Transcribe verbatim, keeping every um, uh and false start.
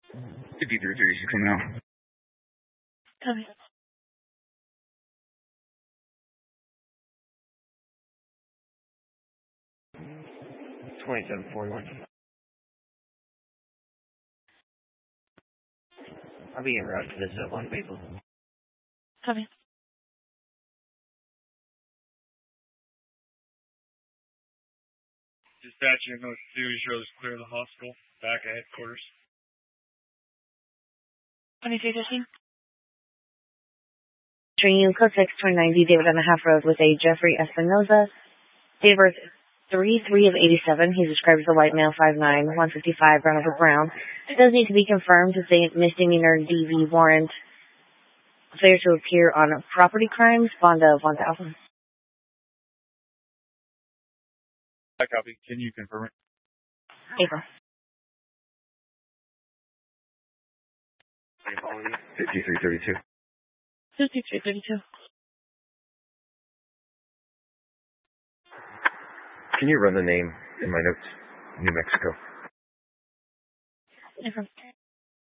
fifty-three thirty-six now. Copy. twenty-seven forty-one. I'll be en route to visit one people. Copy. Dispatcher North two shows clear of the hospital. Back at headquarters. twenty-three fifteen. Training Code six, twenty ninety, David and a half road with a Jeffrey Espinoza. Date of birth three three of eighty-seven. He's described as a white male, five nine, one fifty-five, brown over brown. It does need to be confirmed as a misdemeanor D V warrant. Failure to appear on property crimes, bond of one thousand. I copy. Can you confirm it? April. fifty-three thirty-two. fifty-three thirty-two. Can you run the name in my notes? New Mexico. April.